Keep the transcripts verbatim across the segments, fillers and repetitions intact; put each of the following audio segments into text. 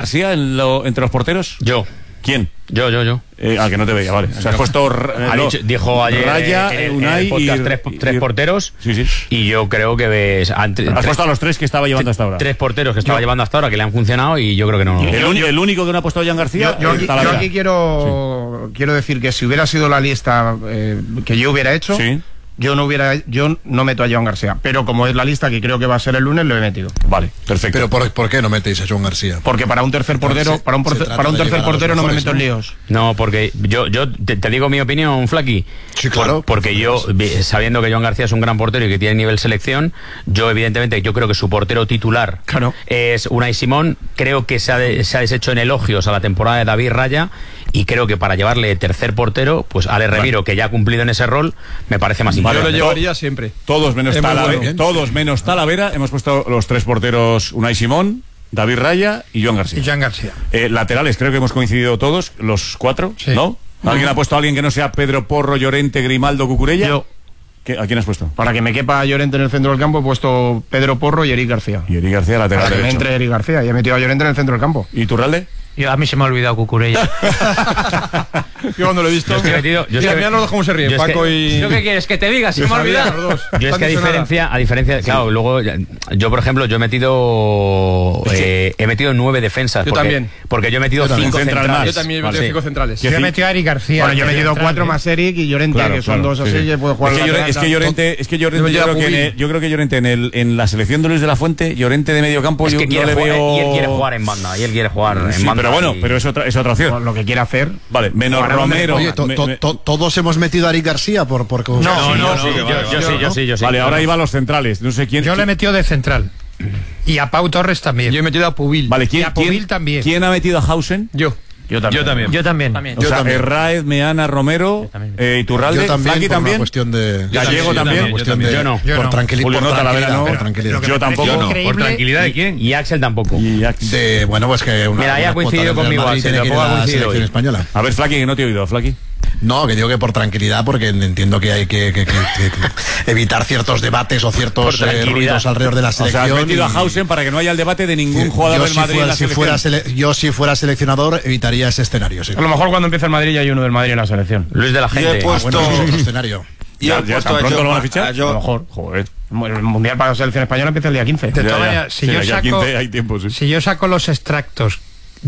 García en lo, entre los porteros? Yo. ¿Quién? Yo, yo, yo. Eh, ah, que no te veía, vale. O sea, has puesto... Ha no, dicho, dijo ayer Raya, en, en, Unai en el podcast y, tres, tres y, porteros. Sí, sí. Y yo creo que ves... Ante, has tres, puesto a los tres que estaba llevando hasta ahora. Tres porteros que estaba yo, llevando hasta ahora que le han funcionado y yo creo que no... El, un, el único que no ha puesto a Jan García... Yo, yo, aquí, yo aquí quiero, sí. quiero decir que si hubiera sido la lista eh, que yo hubiera hecho... Sí. Yo no hubiera, yo no meto a Joan García, pero como es la lista que creo que va a ser el lunes, lo he metido. Vale, perfecto. Pero ¿por, ¿por qué no metéis a Joan García? Porque para un tercer portero, se, para un, porter, para un tercer portero no me meto en líos. No, porque yo, yo te, te digo mi opinión, Flaky. Sí, claro. Por, porque yo, sabiendo que Joan García es un gran portero y que tiene nivel selección, yo evidentemente yo creo que su portero titular claro. es Unai Simón. Creo que se ha, de, se ha deshecho en elogios a la temporada de David Raya y creo que para llevarle tercer portero, pues Ale Remiro, vale. que ya ha cumplido en ese rol, me parece más vale. importante. Yo lo llevaría siempre. Todos menos Talavera, bueno. todos menos Talavera, hemos puesto los tres porteros Unai Simón, David Raya y Joan García. Y Joan García. Eh, laterales, creo que hemos coincidido todos, los cuatro, sí. ¿no? ¿Alguien uh-huh. ha puesto a alguien que no sea Pedro Porro, Llorente, Grimaldo, Cucurella? Yo. ¿Qué, ¿A quién has puesto? Para que me quepa Llorente en el centro del campo he puesto Pedro Porro y Eric García. Y Eric García lateral Para que derecho. me entre Eric García y he metido a Llorente en el centro del campo. ¿Y Turralde? Yo, a mí se me ha olvidado Cucurella. Yo cuando lo he visto. Yo es que he metido, yo mira, es que, mira los dos cómo se ríen, Paco que, y. ¿Yo qué quieres? ¿Que te diga? Si me ha olvidado. Yo es que a diferencia, a diferencia, claro, luego yo por ejemplo, yo he metido eh, he metido nueve defensas. Yo porque, también. Porque yo he metido cinco central centrales. Más. Yo también he metido vale. cinco centrales. Yo he metido a Eric García. Bueno, yo he metido cuatro más Eric y Llorente, claro, que son claro, dos así sí. que puedo jugar. Es que, Llorente, es que Llorente, es que Llorente yo, creo que en el, yo creo que Llorente en, el, en la selección de Luis de la Fuente, Llorente de medio campo, es yo que no le jugar, veo. Y él quiere jugar en banda, y él quiere jugar en sí, banda. Pero bueno, y... pero es otra, es otra opción. Por lo que quiera hacer. Vale, menos Ahora, Romero. Oye, to, to, to, todos hemos metido a Eric García por porque no, no, no, no, no, sí, yo, yo, yo sí, yo sí, yo sí. Vale, ahora iba a los centrales. No sé quién. Yo le he metido de central. Y a Pau Torres también. Yo he metido a Pubil. Vale, ¿quién, y a Pubil ¿quién, también. ¿quién ha metido a Hausen? Yo. Yo también. Yo también. Yo también. O sea, Herráez, Meana, Romero, eh, Iturralde, yo también, Flaki por también. Una cuestión de Gallego yo también. Una cuestión de, yo no. Por, no. tranquili Julio por no, tranquilidad. no. Por tranquilidad. Yo tampoco. No. ¿Por tranquilidad de quién? Y Axel tampoco. Y Axel. De, bueno, pues que una, Mira, ahí ha coincidido conmigo, Axel. tiene que ir a la selección española. A ver, Flaki, que no te he oído, Flaki. No, que digo que por tranquilidad, porque entiendo que hay que, que, que, que evitar ciertos debates o ciertos eh, ruidos alrededor de la selección. O sea, has metido a Hausen para que no haya el debate de ningún sí, jugador del si Madrid fuera, en la si fuera sele Yo si fuera seleccionador evitaría ese escenario, sí. A lo mejor cuando empieza el Madrid ya hay uno del Madrid en la selección. Luis de la Gente. Yo he puesto... Ah, bueno, es otro escenario. ¿Ya, ya tan pronto lo van a fichar? A lo mejor. Joder. El Mundial para la selección española empieza el día quince. De todas maneras, si, sí, yo saco, quince hay tiempo, sí. si yo saco los extractos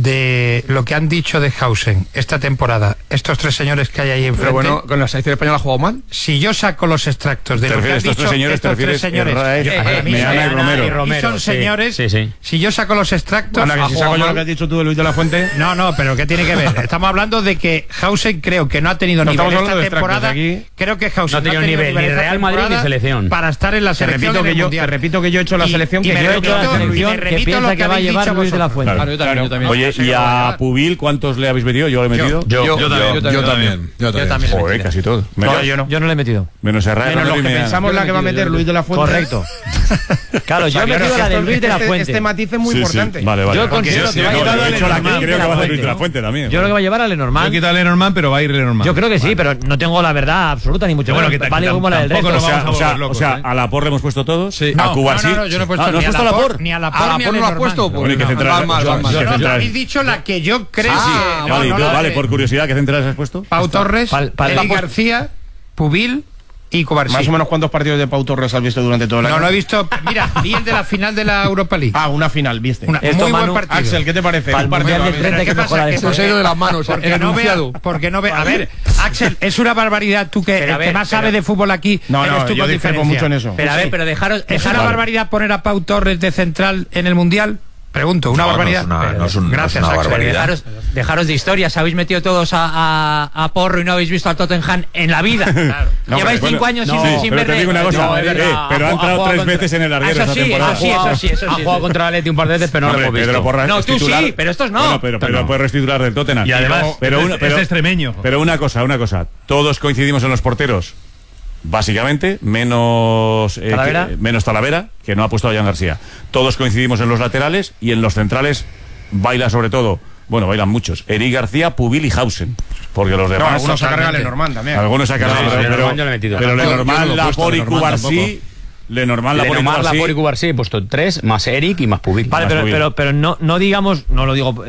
de lo que han dicho de Hausen esta temporada, estos tres señores que hay ahí enfrente. Pero bueno, con la selección española ha jugado mal. Si yo saco los extractos de lo que han estos dicho tres señores, estos tres señores, Herráez, yo, eh, mí, Meana y Romero. y Romero, y son sí, señores. Sí, sí. Si yo saco los extractos, Anda, que si saco yo lo que has dicho tú de Luis de la Fuente. No, no, pero ¿qué tiene que ver? Estamos hablando de que Hausen creo que no ha tenido no, nivel esta de temporada. aquí. Creo que Hausen no ha tenido, no ha tenido nivel, nivel ni Real Madrid ni selección para estar en la te selección. Repito que yo, te repito que yo he hecho la y, selección y que me yo he repito, hecho la selección que piensa que va a llevar Luis de la Fuente. Claro, yo también, yo también. Oye, y a Pubil, ¿cuántos le habéis metido? Yo le he metido. Yo, yo, yo, también, yo, también, yo también. Yo también. también. Joder, casi todo. No, yo no. Yo no le he metido. Menos Herráez. Menos lo que pensamos la que va a meter Luis de la Fuente. Correcto. Claro, yo he metido la de Luis de la Fuente. Este matiz es muy importante. Vale, vale. Yo considero que va a llevar a Lenormand. Creo que va a ser Luis de la Fuente también. Yo creo que va a llevar a Lenormand. Yo he quitado a Lenormand, pero va a ir Lenormand. Yo creo que sí, pero no tengo la verdad absoluta ni mucho menos. Vale como la del resto. O sea, o sea, o sea, a la Por le hemos puesto todos. Sí. A Cubarsí. No, no, yo no he puesto ni a la Por. Ni a la A Por la ni a Por no lo has puesto. Bueno, ¿y qué central? Habéis dicho la que yo creo. Ah, vale, vale, por curiosidad, ¿qué centrales has puesto? Pau Torres, Eric García, Pubil y Cubarsí. Más o menos cuántos partidos de Pau Torres has visto durante todo el año. No, no he visto. Mira, vi el de la final de la Europa League. Ah, una final, viste. Una, Esto, muy Manu, buen partido. Axel, ¿qué te parece? Para el Mundial del treinta hay que mejorar Eso se ha ido de las manos. Porque no, vea, porque no ve. A ver, Axel, es una barbaridad. Tú que, pero, el ver, que más pero, sabe de fútbol aquí. No, eres no, tú yo con discrepo diferencia. mucho en eso. Pero a ver, pero dejaros. ¿Es una barbaridad poner a Pau Torres de central en el Mundial? Pregunto, ¿una no, barbaridad? No es una, no es un, Gracias, no es una Axel. barbaridad. Dejaros, dejaros de historias. Habéis metido todos a, a, a Porro y no habéis visto al Tottenham en la vida. Claro. No, Lleváis bueno, cinco años no, sin, sí, sin pero verle. te digo una cosa, No, eh, verdad, eh, pero ha entrado tres contra... veces en el larguero eso esta sí, temporada. Eso sí, eso sí, eso sí. Ha jugado contra el Atleti un par de veces, pero no, no lo hemos visto. Pedro Porras no, es tú titular. sí, pero estos no. Bueno, pero, pero no. puedes restitular del Tottenham. Y además, pero una, pero, es extremeño. Pero una cosa, una cosa. Todos coincidimos en los porteros. Básicamente, menos eh, Talavera. Que, menos Talavera, que no ha puesto a Jan García. Todos coincidimos en los laterales y en los centrales baila sobre todo, bueno, bailan muchos, Eric García, Pubil y Hausen. Porque los demás... No, algunos se cargan a Lenormand también. Algunos se cargan, No, pero, Lenormand yo lo he metido. pero Lenormand, Laporte y Cubarsí... Lenormand, Laporte y Lenormand, Cubarsí... Laporte y Cubarsí he puesto tres, más Eric y más Pubil. Vale, más pero, Pubil. pero, pero no, no digamos, no lo digo